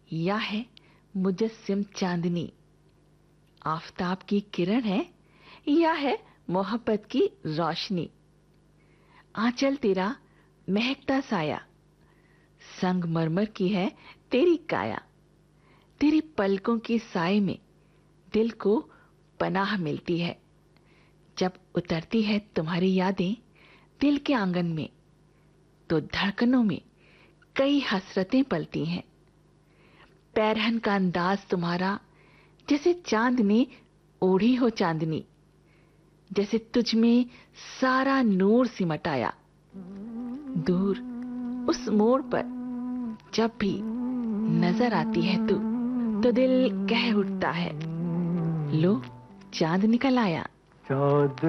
या है मुजस्सिम चांदनी, आफताब की किरण है या है मोहब्बत की रोशनी। आंचल तेरा महकता साया, संगमरमर की है तेरी काया। तेरी पलकों के साए में दिल को पनाह मिलती है। जब उतरती है तुम्हारी यादें दिल के आंगन में, तो धड़कनों में कई हसरतें पलती हैं। पैरहन का अंदाज तुम्हारा जैसे चांद ने ओढ़ी हो चांदनी, जैसे तुझ में सारा नूर सिमटाया। दूर उस मोड़ पर जब भी नजर आती है तू, तो दिल कह उठता है लो चांद निकल आया। चांद